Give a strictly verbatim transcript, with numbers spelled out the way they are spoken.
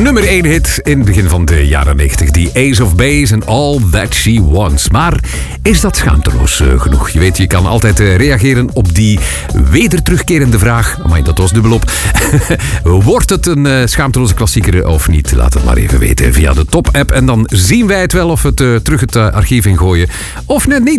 nummer één hit in het begin van de jaren negentig. Die Ace of Base en All That She Wants. Maar is dat schaamteloos uh, genoeg? Je weet, je kan altijd uh, reageren op die weder terugkerende vraag. Amai, dat was dubbelop. Wordt het een uh, schaamteloze klassieker of niet? Laat het maar even weten via de Top-app. En dan zien wij het wel of we het uh, terug het uh, archief ingooien. Of net niet.